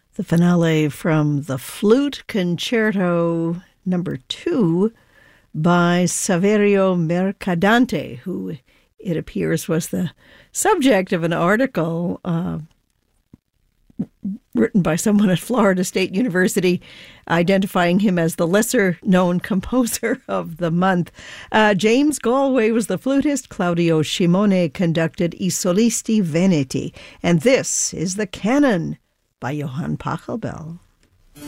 The finale from the Flute Concerto Number 2 by Saverio Mercadante, who it appears was the subject of an article written by someone at Florida State University, identifying him as the lesser-known composer of the month. James Galway was the flutist. Claudio Scimone conducted I Solisti Veneti. And this is the Canon by Johann Pachelbel.